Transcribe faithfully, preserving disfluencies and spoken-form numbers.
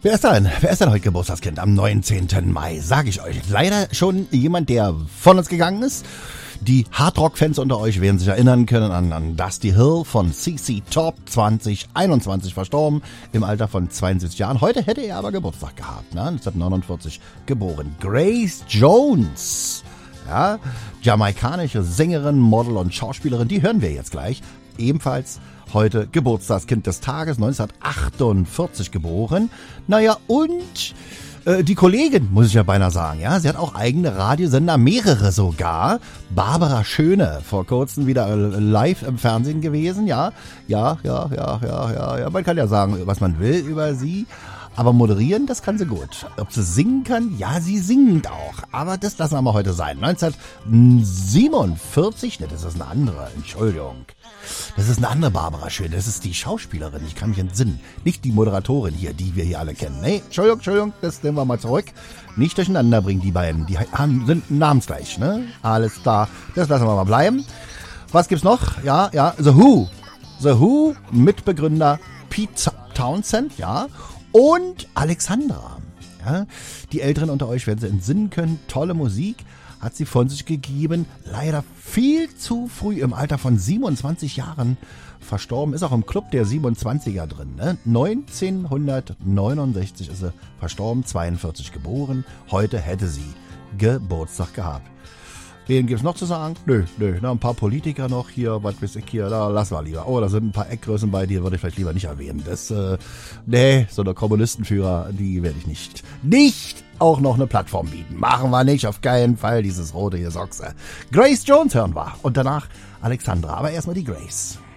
Wer ist denn? Wer ist denn heute Geburtstagskind am neunzehnten Mai? Sag ich euch. Leider schon jemand, der von uns gegangen ist. Die Hardrock-Fans unter euch werden sich erinnern können an, an Dusty Hill von C C Top, zwanzig einundzwanzig verstorben, im Alter von zweiundsiebzig Jahren. Heute hätte er aber Geburtstag gehabt, ne? neunzehnhundertneunundvierzig geboren. Grace Jones, ja, jamaikanische Sängerin, Model und Schauspielerin, die hören wir jetzt gleich. Ebenfalls heute Geburtstagskind des Tages, neunzehnhundertachtundvierzig geboren. Naja, und äh, die Kollegin, muss ich ja beinahe sagen, ja, sie hat auch eigene Radiosender, mehrere sogar. Barbara Schöne, vor kurzem wieder äh, live im Fernsehen gewesen, ja, ja, ja, ja, ja, ja, ja, man kann ja sagen, was man will über sie. Aber moderieren, das kann sie gut. Ob sie singen kann? Ja, sie singt auch. Aber das lassen wir mal heute sein. neunzehnhundertsiebenundvierzig, ne, das ist eine andere, Entschuldigung. Das ist eine andere Barbara Schön, das ist die Schauspielerin, ich kann mich entsinnen. Nicht die Moderatorin hier, die wir hier alle kennen. Nee, Entschuldigung, Entschuldigung, das nehmen wir mal zurück. Nicht durcheinander bringen, die beiden. Die haben, sind namensgleich, ne? Alles klar, das lassen wir mal bleiben. Was gibt's noch? Ja, ja, The Who. The Who, Mitbegründer Pete Townsend, ja. Und Alexandra. Ja, die Älteren unter euch werden sie entsinnen können. Tolle Musik hat sie von sich gegeben. Leider viel zu früh im Alter von siebenundzwanzig Jahren verstorben. Ist auch im Club der siebenundzwanziger drin. Ne? neunzehnhundertneunundsechzig ist sie verstorben, zweiundvierzig geboren. Heute hätte sie Geburtstag gehabt. Wen gibt's noch zu sagen? Nö, nö, na, ein paar Politiker noch hier, was weiß ich hier, da lassen wir lieber. Oh, da sind ein paar Eckgrößen bei, die würde ich vielleicht lieber nicht erwähnen. Das, äh, nee, so eine Kommunistenführer, die werde ich nicht, nicht auch noch eine Plattform bieten. Machen wir nicht, auf keinen Fall, dieses rote hier Sochse. Grace Jones hören wir und danach Alexandra, aber erstmal die Grace.